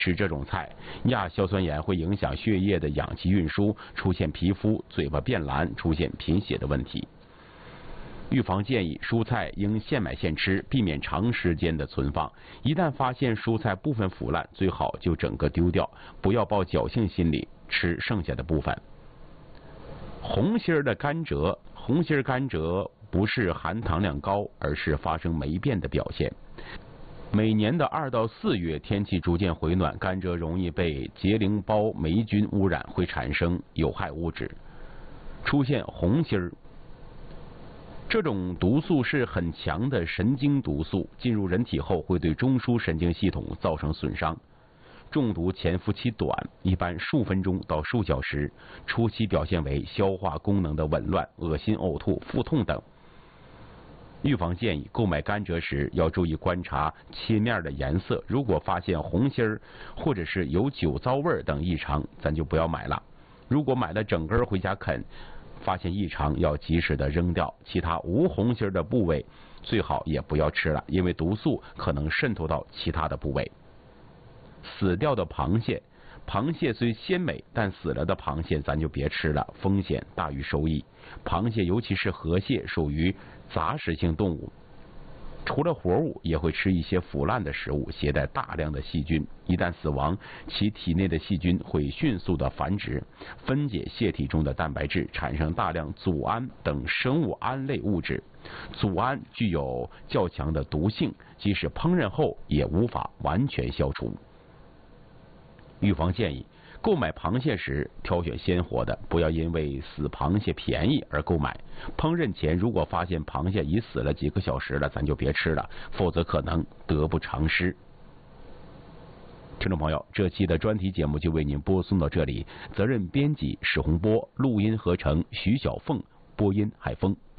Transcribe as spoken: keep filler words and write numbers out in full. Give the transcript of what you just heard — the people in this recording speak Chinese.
吃这种菜，亚硝酸盐会影响血液的氧气运输，出现皮肤、嘴巴变蓝、出现贫血的问题。预防建议：蔬菜应现买现吃，避免长时间的存放。一旦发现蔬菜部分腐烂，最好就整个丢掉，不要抱侥幸心理吃剩下的部分。红心的甘蔗，红心甘蔗不是含糖量高，而是发生霉变的表现。每年的二到四月，天气逐渐回暖，甘蔗容易被结苓包霉菌污染，会产生有害物质，出现红心儿。这种毒素是很强的神经毒素，进入人体后会对中枢神经系统造成损伤。中毒潜伏期短，一般数分钟到数小时，初期表现为消化功能的紊乱、恶心、呕吐、腹痛等。预防建议：购买甘蔗时要注意观察切面的颜色，如果发现红心儿或者是有酒糟味等异常，咱就不要买了。如果买了整根回家啃，发现异常要及时的扔掉。其他无红心的部位最好也不要吃了，因为毒素可能渗透到其他的部位。死掉的螃蟹，螃蟹虽鲜美，但死了的螃蟹咱就别吃了，风险大于收益。螃蟹尤其是河蟹属于杂食性动物，除了活物也会吃一些腐烂的食物，携带大量的细菌。一旦死亡，其体内的细菌会迅速的繁殖，分解蟹体中的蛋白质，产生大量组胺等生物胺类物质。组胺具有较强的毒性，即使烹饪后也无法完全消除。预防建议：购买螃蟹时挑选鲜活的，不要因为死螃蟹便宜而购买。烹饪前如果发现螃蟹已死了几个小时了，咱就别吃了，否则可能得不偿失。听众朋友，这期的专题节目就为您播送到这里，责任编辑史洪波，录音合成徐小凤，播音海峰。